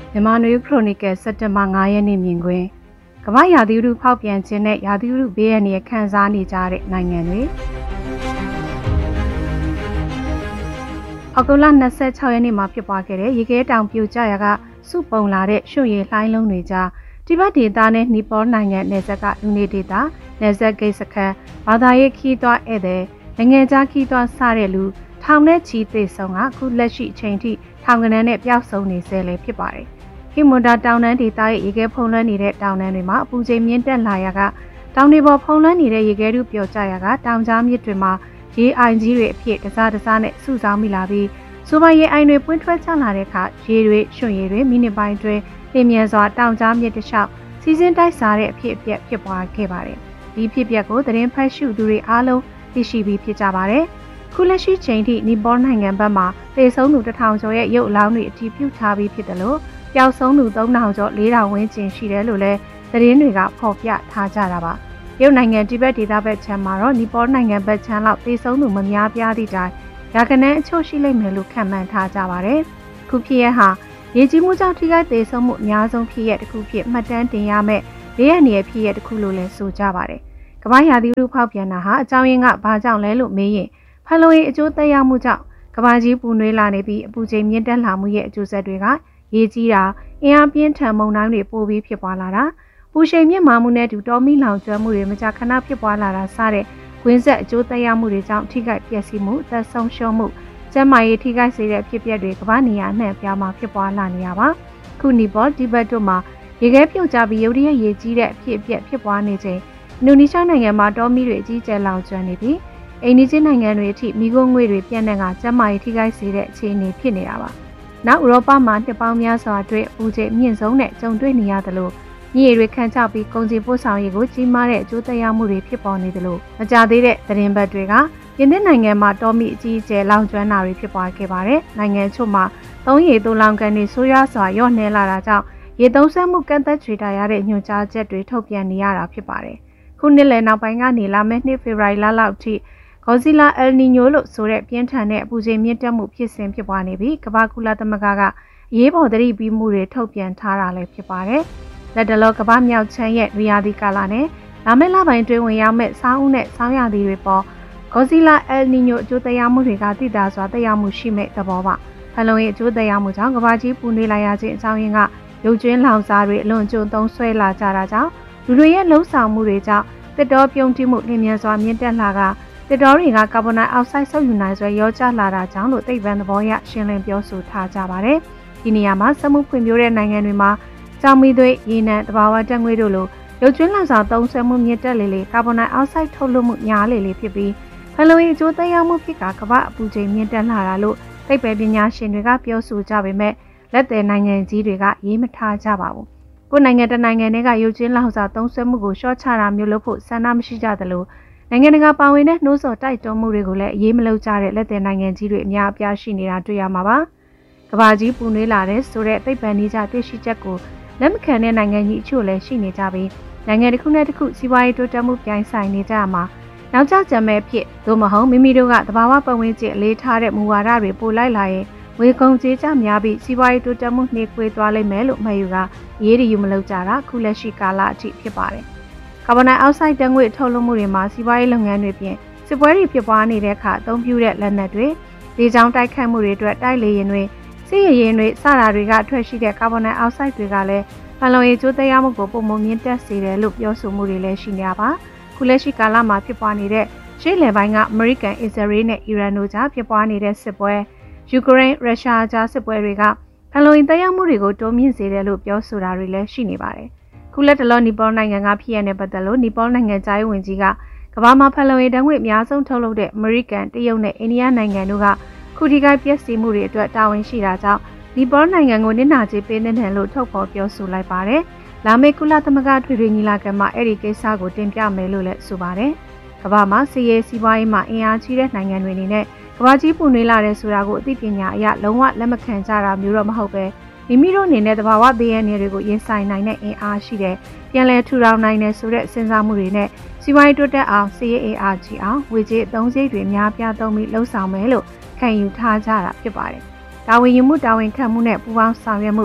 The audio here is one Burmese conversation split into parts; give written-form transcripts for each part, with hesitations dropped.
မြန်မာနွေခရိုနီကယ်စက်တင်ဘာ9ရက်နေ့မြင်ကွင်းကမ္ဘာရာသီဥတုဖောက်ပြန်ခြင်းနဲ့ရာသီဥတုဘေးအန္တရာယ်ခံစားနေကြတဲ့နိုင်ငံတွေအောက်တိုဘာ26ရက်နေ့မှာဖြစ်ပွားခဲ့တဲ့ရေခဲတောင်ပြိုကျရာကစုပုံလာတဲ့ရွှွရေလှိုင်းလုံးတွေကြားတိဘက်ဒေသနဲ့နီပေါနိုင်ငံနယ်စပ်ကလူနေဒေသနယ်စပ်ဂိတ်စခန်းဘာသာရေးခီးသွွားဧည့်သည်နိုင်ငံခြားခီးသွွားစတဲ့လူထောင်နဲ့ချီသေဆုံးကခုလက်ရှိအချိန်ထိထောင်ကနန်းနဲ့ပျောက်ဆုံးနေဆဲလည်းဖြစ်ပါတယ်ဟီမွန်ဒါတောင်တန်းဒေသရဲ့ရေခဲဖုံးလွှမ်းနေတဲ့တောင်တန်းတွေမှာအပူချိန်မြင့်တက်လာရာကတောင်တွေပေါ်ဖုံးလွှမ်းနေတဲ့ရေခဲတုပျော်ကျရာကတောင်ကြားမြစ်တွေမှာရေအိုင်ကြီးတွေအဖြစ်တစားတစားနဲ့စုဆောင်းမိလာပြီးဆိုပါရေအိုင်တွေပွင့်ထွက်ချလာတဲ့အခါရေတွေရွှွရေတွေမိနစ်ပိုင်းတွင်လျင်မြန်စွာတောင်ကြားမြစ်တစ်လျှောက်စီးစင်းတိုက်စားတဲ့အဖြစ်အပျက်ဖြစ်ပွားခဲ့ပါတယ်။ဒီဖြစ်ပျက်ကိုသတင်းဖတ်ရှုသူတွေအားလုံးသိရှိပြီးဖြစ်ကြပါတယ်။ခုလက်ရှိချိန်ထိနီပေါနိုင်ငံဘက်မှာသေဆုံးသူ1000ကျော်ရဲ့ရုပ်အလောင်းတွေအတည်ပြုထားပြီးဖြစ်တယ်လို့ပျောက်ဆုံးသူ3000ကျော်4000ဝန်းကျင်ရှိတယ်လို့လည်းသတင်းတွေကဖော်ပြထားကြတာပါ။ရုပ်နိုင်ငံတိဘက်ဒေသဘက်ခြမ်းမှာတော့နီပေါနိုင်ငံဘက်ခြမ်းလောက်သေဆုံးသူမများပြားသည့်တိုင်ရာဂဏန်းအချို့ရှိလိမ့်မယ်လို့ခန့်မှန်းထားကြပါတယ်။ခုဖြစ်ရဟာရေကြီးမှုကြောင့်ထိခိုက်သေဆုံးမှုအများဆုံးဖြစ်ရတစ်ခုဖြစ်မှတ်တမ်းတင်ရမယ့်ဘေးအန္တရာယ်ဖြစ်ရတစ်ခုလို့လည်းဆိုကြပါတယ်။ကမ္ဘာရာသီဥတုဖောက်ပြန်တာဟာအကြောင်းရင်းကဘာကြောင့်လဲလို့မေးရင်ဖန်လုံအိမ်အကျိုးသက်ရောက်မှုကြောင့်ကမ္ဘာကြီးပူနွေးလာနေပြီးအပူချိန်မြင့်တက်လာမှုရဲ့အကျိုးဆက်တွေကရေကြီးတာအင်အားပြင်းထန်မုန်တိုင်းတွေပိုပြီးဖြစ်ပွားလာတာပူချိန်မြင့်မာမှုနဲ့တူတော်မီလောင်ကျွမ်းမှုတွေမကြာခဏဖြစ်ပွားလာတာစတဲ့ကွင်းဆက်အကျိုးသက်ရောက်မှုတွေကြောင့်ထိခိုက်ပျက်စီးမှုအသက်ဆုံးရှုံးမှုကျန်းမာရေးထိခိုက်စေတဲ့ဖြစ်ပျက်တွေကမ္ဘာနေရာအနှံ့ပြားမှာဖြစ်ပွားလာနေရပါခုနီပေါတိဘက်တို့မှာရေခဲပြုတ်ကျပြီးရုတ်တရက်ရေကြီးတဲ့အဖြစ်အပျက်ဖြစ်ပွားနေချိန်အင်ဒိုနီးရှားနိုင်ငံမှာတောမီတွေအကြီးကျယ်လောင်ကျွမ်းနေပြီးအိန္ဒိချင်းနိုင်ငံတွေအထိမိခိုးငွေတွေပြန့်နှံ့ကကျန်းမာရေးထိခိုက်စေတဲ့အခြေအနေဖြစ်နေတာပါနောက်ဥရောပမှာနှစ်ပေါင်းများစွာအတွင်းအပူချိန်မြင့်ဆုံးနဲ့ကြုံတွေ့နေရသလိုမြေတွေခန့်ချပြီးကုန်စည်ပို့ဆောင်ရေးကိုကြီးမားတဲ့အကျိုးသက်ရောက်မှုတွေဖြစ်ပေါ်နေသလိုမကြသေးတဲ့သတင်းပတ်တွေကပြင်သစ်နိုင်ငံမှာတောမီအကြီးအကျယ်လောင်ကျွမ်းတာတွေဖြစ်ပွားခဲ့ပါတယ်။နိုင်ငံချို့မှာသုံးရေသို့လောင်ကန်တွေဆိုးရွားစွာလျော့နှဲလာတာကြောင့်ရေသုံးစွဲမှုကန့်သက်ချွေတာရတဲ့ညွှန်ကြားချက်တွေထုတ်ပြန်နေရတာဖြစ်ပါတယ်။ခုနှစ်လယ်နောက်ပိုင်းကနေလာမယ့်နှစ်ဖေဖော်ဝါရီလလောက်ထိဂေါ်ဇီလာအယ်နီညိုလို့ဆိုတဲ့ပြင်းထန်တဲ့အပူချိန်မြင့်တက်မှုဖြစ်စဉ်ဖြစ်ပွားနေပြီးကမ္ဘာကုလသမဂ္ဂကအရေးပေါ်သတိပေးမှုတွေထုတ်ပြန်ထားတာလည်းဖြစ်ပါတယ်။လက်တလောကမ္ဘာမြောက်ချမ်းရဲ့နွေရာသီကာလနဲ့လာမယ့်လပိုင်းတွင်ဝင်ရောက်မဲ့ဆောင်းဦးနဲ့ဆောင်းရာသီတွေပေါ်ဂေါ်ဇီလာအယ်နီညိုအကျိုးသက်ရောက်မှုတွေကသိသာစွာသက်ရောက်မှုရှိမဲ့သဘောပါ။ဖန်လုံရဲ့အကျိုးသက်ရောက်မှုကြောင့်ကမ္ဘာကြီးပူနွေးလာရခြင်းအကြောင်းရင်းကရုပ်ကျွင်းလောင်စာတွေအလွန်အကျွံသုံးဆွဲလာကြတာကြောင့်လူတွေရဲ့လှုပ်ဆောင်မှုတွေကြောင့်သစ်တောပြုန်းတီးမှုလျင်မြန်စွာမြင့်တက်လာကသစ်တောတွေကကာဗွန်ဒိုင်အောက်ဆိုဒ်စုပ်ယူနိုင်စွမ်းရောကျလာတာကြောင့်လို့သိပ္ပံသဘောရရှင်းလင်းပြောဆိုထားကြပါတယ်။ဒီနေရာမှာစက်မှုဖွံ့ဖြိုးတဲ့နိုင်ငံတွေမှာကြောင်မီသွေးရေနံသဘာဝဓာတ်ငွေ့တို့လိုရုပ်ကျွင်းလောင်စာသုံးစွဲမှုမြင့်တက်လေကာဗွန်ဒိုင်အောက်ဆိုဒ်ထုတ်လွှတ်မှုများလေဖြစ်ပြီးဖန်လုံအိမ်အကျိုးသက်ရောက်မှုဖြစ်ကကမ္ဘာအပူချိန်မြင့်တက်လာတာလို့သိပ္ပံပညာရှင်တွေကပြောဆိုကြပေမဲ့လက်သည်နိုင်ငံကြီးတွေကရေးမထားကြပါဘူး။ကိုယ်နိုင်ငံတနိုင်ငံတွေကရုပ်ကျွင်းလောင်စာသုံးစွဲမှုကိုရှော့ချတာမျိုးလုပ်ဖို့ဆန္ဒမရှိကြသလိုနိုင်ငံတကာပါဝင်တဲ့နှိုးဆော်တိုက်တွန်းမှုတွေကိုလည်းအရေးမလုပ်ကြတဲ့လက်သည်နိုင်ငံကြီးတွေအများအပြားရှိနေတာတွေ့ရမှာပါ။ကမ္ဘာကြီးပူနွေးလာတဲ့ဆိုတဲ့သိပ္ပံနည်းကျတွေ့ရှိချက်ကိုလက်မခံတဲ့နိုင်ငံကြီးအချို့လည်းရှိနေကြပြီးနိုင်ငံတစ်ခုနဲ့တစ်ခုစီးပွားရေးတိုးတက်မှုပြိုင်ဆိုင်နေကြရမှာနောက်ကျကြမဲ့ဖြစ်သို့မဟုတ်မိမိတို့ကသဘာဝပတ်ဝန်းကျင်အလေးထားတဲ့မူဝါဒတွေပိုလိုက်လာရင်ဝေကုန်ကြေးကြများပြီးစီးပွားရေးတိုးတက်မှုနှေးကွေးသွားလိမ့်မယ်လို့မှတ်ယူကအရေးယူမလုပ်ကြတာခုလက်ရှိကာလအထိဖြစ်ပါတယ်။ကာဗွန်ဒိုင်အောက်ဆိုဒ်ဓာတ်ငွေ့ထုတ်လွှတ်မှုတွေမှာစီးပွားရေးလုပ်ငန်းတွေပြင်စစ်ပွဲတွေဖြစ်ပွားနေတဲ့အခါအသုံးပြုတဲ့လက်နက်တွေလေကြောင်းတိုက်ခိုက်မှုတွေအတွက်တိုက်လေယာဉ်တွေစစ်ရေယာဉ်တွေစတာတွေကထွက်ရှိတဲ့ကာဗွန်ဒိုင်အောက်ဆိုဒ်တွေကလည်းဖန်လုံအိမ်အကျိုးသက်ရောက်မှုကိုပုံမှန်မြင့်တက်စေတယ်လို့ပြောဆိုမှုတွေလည်းရှိနေတာပါ။ခုလက်ရှိကာလမှာဖြစ်ပွားနေတဲ့ရှေ့လယ်ပိုင်းကအမေရိကန်၊အစ္စရေးနဲ့အီရန်တို့ကြားဖြစ်ပွားနေတဲ့စစ်ပွဲယူကရိန်း၊ရုရှားကြားစစ်ပွဲတွေကဖန်လုံအိမ်သက်ရောက်မှုတွေကိုတိုးမြင့်စေတယ်လို့ပြောဆိုတာတွေလည်းရှိနေပါတယ်။ခုလက်တလောနီပေါနိုင်ငံကဖြစ်ရတဲ့ပတ်သက်လို့နီပေါနိုင်ငံသားရေးဝန်ကြီးကကမ္ဘာမှာဖန်လုံအိမ်ဓာတ်ငွေ့အများဆုံးထုတ်လုပ်တဲ့အမေရိကန်၊တရုတ်နဲ့အိန္ဒိယနိုင်ငံတို့ကခုထိခိုက်ပျက်စီးမှုတွေအတွက်တာဝန်ရှိတာကြောင့်နီပေါနိုင်ငံကိုနစ်နာကြေးပေးနေတယ်လို့ထုတ်ဖော်ပြောဆိုလိုက်ပါတယ်။လာမယ့်ကုလသမဂ္ဂထွေထွေညီလာခံမှာအဲ့ဒီကိစ္စကိုတင်ပြမယ်လို့လည်းဆိုပါတယ်။ကမ္ဘာမှာစီးရဲစီးပွားရေးမှာအင်အားကြီးတဲ့နိုင်ငံတွေအနေနဲ့ကမ္ဘာကြီးပူနွေးလာတဲ့ဆိုတာကိုအသိပညာအရလုံးဝလက်မခံကြတာမျိုးတော့မဟုတ်ပဲမိမိတို့အနေနဲ့သဘာဝဘေးအန္တရာယ်တွေကိုရင်ဆိုင်နိုင်တဲ့အင်အားရှိတဲ့ပြန်လည်ထူထောင်နိုင်တဲ့ဆိုတဲ့စဉ်းစားမှုတွေနဲ့စီးပွားရေးတိုးတက်အောင်စီးရဲအားကြီးအောင်ဝေကြေးအသုံးစရိတ်တွေများပြားသုံးပြီးလှုပ်ဆောင်မယ်လို့ခံယူထားကြတာဖြစ်ပါတယ်။တာဝန်ယူမှုတာဝန်ခံမှုနဲ့ပူးပေါင်းဆောင်ရွက်မှု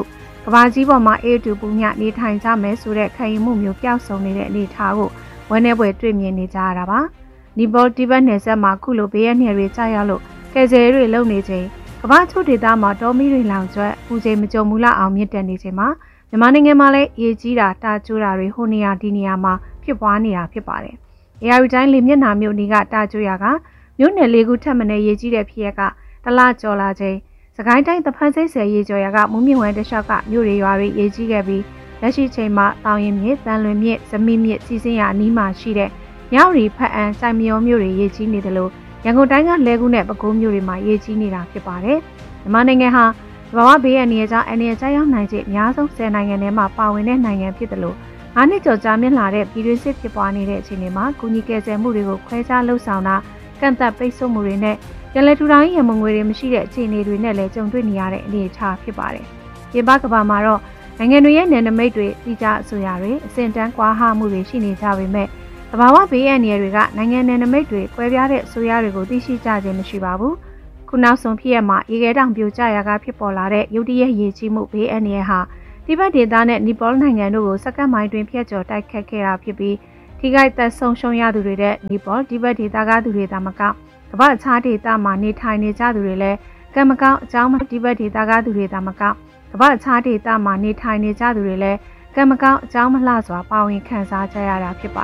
ကဘာကြီးပေါ်မှာအေးတူပူညနေထိုင်ကြမယ်ဆိုတဲ့ခံယူမှုမျိုးပျောက်ဆုံးနေတဲ့အနေအထားကိုဝန်းထဲပွဲတွေ့မြင်နေကြရတာပါနီပေါတိဘက်နယ်စပ်မှာခုလိုဘေးရန်တွေကြာရောက်လို့ကယ်ဆယ်တွေလုံနေချိန်ကဘာချို့ဒေသမှာတောမီတွေလောင်ကျွတ်ပူချိန်မကြုံဘူးလောက်အောင်မြင့်တက်နေချိန်မှာမြန်မာနိုင်ငံမှာလည်းရေကြီးတာတာကျိုးတာတွေဟိုနေရာဒီနေရာမှာဖြစ်ပွားနေတာဖြစ်ပါတယ်။ AR တိုင်းလေမျက်နှာမြို့နီကတာကျိုးရကမြို့နယ်၄ခုထပ်မံရေကြီးတဲ့ဖြစ်ရကတလကျော်လာချိန်စကိုင်းတိုင်းသဖန်စိတ်ဆယ်ရေကျော်ရကမုံမြင့်ဝမ်းတလျှောက်ကမြို့တွေရွာတွေရေကြီးခဲ့ပြီးလက်ရှိချိန်မှာတောင်ရင်မြစ်တန်လွင်မြစ်ဇမီမြစ်စီစင်းရအနီးမှာရှိတဲ့ညောင်ရီဖက်အန်စိုင်မယောမြို့တွေရေကြီးနေတယ်လို့ရန်ကုန်တိုင်းကလဲကူးနဲ့ပဲခူးမြို့တွေမှာရေကြီးနေတာဖြစ်ပါတယ်။မြန်မာနိုင်ငံဟာသဘာဝဘေးအန္တရာယ်ကြောင့်အန္တရာယ်ကျရောက်နိုင်ခြင်းအများဆုံး10နိုင်ငံထဲမှာပါဝင်တဲ့နိုင်ငံဖြစ်တယ်လို့9နှစ်ကျော်ကြာမြင့်လာတဲ့ပြည်တွင်းစစ်ဖြစ်ပွားနေတဲ့အချိန်တွေမှာကုညီကယ်ဆယ်မှုတွေကိုခွဲခြားလှုပ်ဆောင်တာကန့်သက်ပိတ်ဆို့မှုတွေနဲ့ပြန်လည်ထူထောင်ရေးရမုံငွေတွေမရှိတဲ့အခြေအနေတွေနဲ့လည်းကြုံတွေ့နေရတဲ့အနေအထားဖြစ်ပါတယ်။ပြည်ပကမ္ဘာမှာတော့နိုင်ငံတွေရဲ့နယ်နိမိတ်တွေတိကျအဆိုအရာတွေအစဉ်တန်းကွာဟမှုတွေရှိနေကြပေမဲ့သဘာဝဘေးအန္တရာယ်တွေကနိုင်ငံနယ်နိမိတ်တွေကွဲပြားတဲ့အဆိုအရာတွေကိုသိရှိကြခြင်းမရှိပါဘူး။ခုနောက်ဆုံးဖြစ်ရမှာရေခဲတောင်ပြိုကျရာကဖြစ်ပေါ်လာတဲ့ရုတ်တရက်ရေကြီးမှုဘေးအန္တရာယ်ဟာတိဘက်ဒေသနဲ့နီပေါနိုင်ငံတို့ကိုစက္ကန့်မိုင်တွင်ဖျက်ကျော်တိုက်ခတ်ခဲ့တာဖြစ်ပြီးထိခိုက်သက်ဆုံးရှုံးရသူတွေတဲ့နီပေါတိဘက်ဒေသကသူတွေသာမကကမ္ဘာအခြားဒေသမှာနေထိုင်နေကြသူတွေလည်းကံမကောင်းအကြောင်းတိဘက်ဒေသကသူတွေသာမကကမ္ဘာအခြားဒေသမှာနေထိုင်နေကြသူတွေလည်းကံမကောင်းအကြောင်းမလှစွာပါဝင်ခံစားကြရတာဖြစ်ပါ